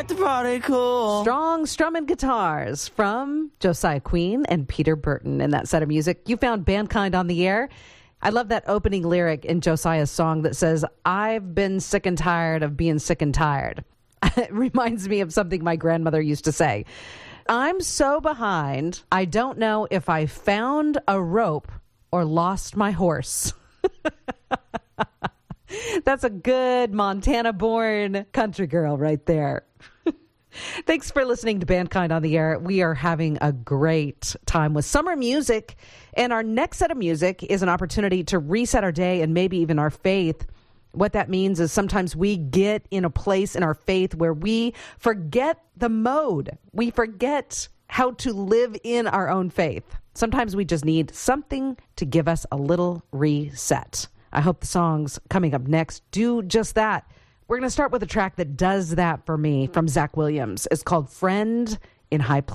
like to party cool. Strong strumming guitars from Josiah Queen and Peter Burton in that set of music. You found Bandkind on the air. I love that opening lyric in Josiah's song that says, I've been sick and tired of being sick and tired. It reminds me of something my grandmother used to say. I'm so behind, I don't know if I found a rope or lost my horse. That's a good Montana-born country girl right there. Thanks for listening to Bandkind on the Air. We are having a great time with summer music, and our next set of music is an opportunity to reset our day and maybe even our faith. What that means is sometimes we get in a place in our faith where we forget the mode. We forget how to live in our own faith. Sometimes we just need something to give us a little reset. I hope the songs coming up next do just that. We're going to start with a track that does that for me from Zach Williams. It's called Friend in High Places.